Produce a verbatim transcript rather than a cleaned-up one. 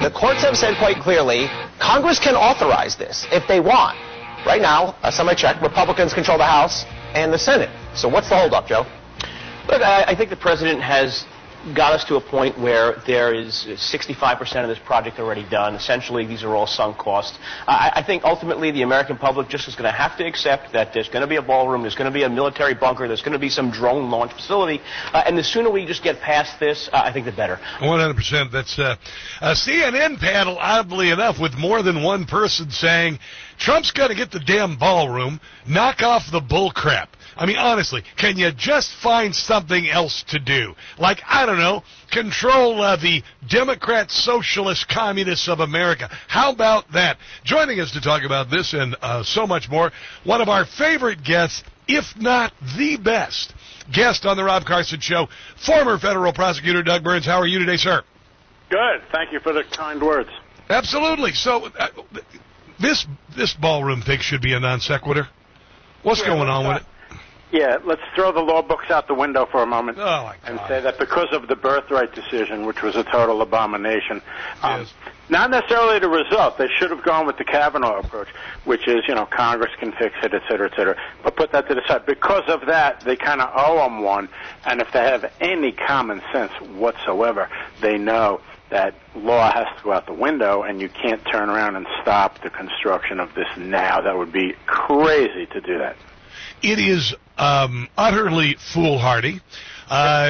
The courts have said quite clearly, Congress can authorize this if they want. Right now, uh, somebody check, Republicans control the House and the Senate. So what's the holdup, Joe? Look, I, I think the president has got us to a point where there is sixty-five percent of this project already done. Essentially, these are all sunk costs. I, I think ultimately the American public just is going to have to accept that there's going to be a ballroom, there's going to be a military bunker, there's going to be some drone launch facility, uh, and the sooner we just get past this, uh, I think the better. one hundred percent. That's uh, a C N N panel, oddly enough, with more than one person saying, Trump's got to get the damn ballroom, knock off the bull crap. I mean, honestly, can you just find something else to do? Like, I don't know, control uh, the Democrat Socialist Communists of America. How about that? Joining us to talk about this and uh, so much more, one of our favorite guests, if not the best guest on the Rob Carson Show, former federal prosecutor Doug Burns. How are you today, sir? Good. Thank you for the kind words. Absolutely. So, uh, this this ballroom thing should be a non sequitur. What's yeah, going on with it? Yeah, let's throw the law books out the window for a moment oh, my God. and say that because of the birthright decision, which was a total abomination, um, yes. not necessarily the result. They should have gone with the Kavanaugh approach, which is, you know, Congress can fix it, et cetera, et cetera. But put that to the side. Because of that, they kind of owe them one, and if they have any common sense whatsoever, they know that law has to go out the window, and you can't turn around and stop the construction of this now. That would be crazy to do that. It is um, utterly foolhardy. Uh,